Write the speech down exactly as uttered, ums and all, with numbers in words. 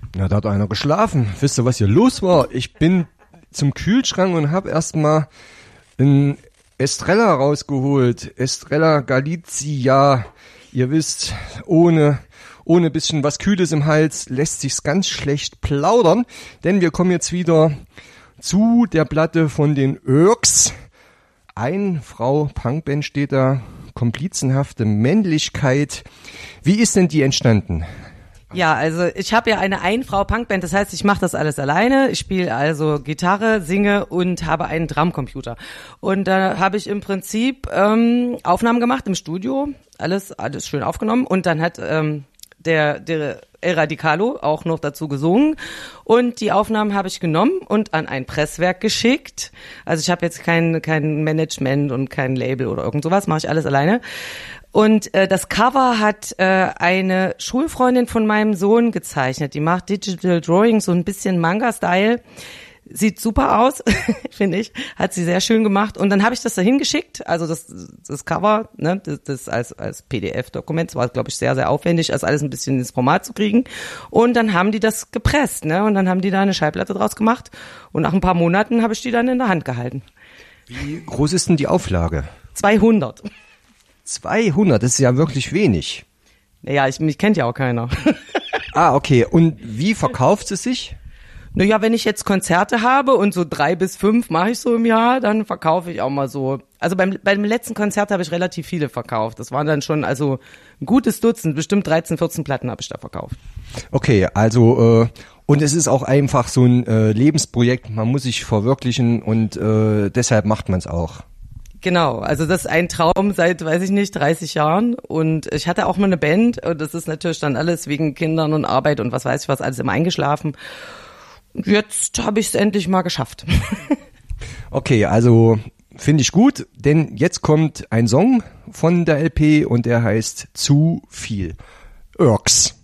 Na, da hat einer geschlafen. Wisst ihr, was hier los war? Ich bin zum Kühlschrank und habe erstmal ein Estrella rausgeholt. Estrella Galizia. Ihr wisst, ohne ohne bisschen was Kühles im Hals lässt sich's ganz schlecht plaudern, denn wir kommen jetzt wieder zu der Platte von den Urks. Ein Frau Punkband steht da, komplizenhafte Männlichkeit. Wie ist denn die entstanden? Ja, also ich habe ja eine Ein-Frau-Punkband, das heißt, ich mache das alles alleine. Ich spiele also Gitarre, singe und habe einen Drumcomputer. Und da habe ich im Prinzip ähm, Aufnahmen gemacht im Studio, alles alles schön aufgenommen. Und dann hat ähm, der der El Radicalo auch noch dazu gesungen. Und die Aufnahmen habe ich genommen und an ein Presswerk geschickt. Also ich habe jetzt kein kein Management und kein Label oder irgend sowas, mache ich alles alleine. Und äh, das Cover hat äh, eine Schulfreundin von meinem Sohn gezeichnet. Die macht Digital Drawing, so ein bisschen Manga-Style. Sieht super aus, finde ich. Hat sie sehr schön gemacht. Und dann habe ich das da hingeschickt. Also das, das Cover, ne, das, das als als P D F-Dokument. Das war, glaube ich, sehr, sehr aufwendig, das alles ein bisschen ins Format zu kriegen. Und dann haben die das gepresst, ne? Und dann haben die da eine Schallplatte draus gemacht. Und nach ein paar Monaten habe ich die dann in der Hand gehalten. Wie groß ist denn die Auflage? zweihundert. zweihundert, das ist ja wirklich wenig. Naja, ich, mich kennt ja auch keiner. Ah, okay. Und wie verkauft es sich? Naja, wenn ich jetzt Konzerte habe und so drei bis fünf mache ich so im Jahr, dann verkaufe ich auch mal so. Also beim beim letzten Konzert habe ich relativ viele verkauft. Das waren dann schon also ein gutes Dutzend, bestimmt dreizehn, vierzehn Platten habe ich da verkauft. Okay, also äh, und es ist auch einfach so ein äh, Lebensprojekt. Man muss sich verwirklichen und äh, deshalb macht man es auch. Genau, also das ist ein Traum seit, weiß ich nicht, dreißig Jahren und ich hatte auch mal eine Band und das ist natürlich dann alles wegen Kindern und Arbeit und was weiß ich was, alles immer eingeschlafen. Jetzt habe ich es endlich mal geschafft. Okay, also finde ich gut, denn jetzt kommt ein Song von der L P und der heißt Zu viel. Urks.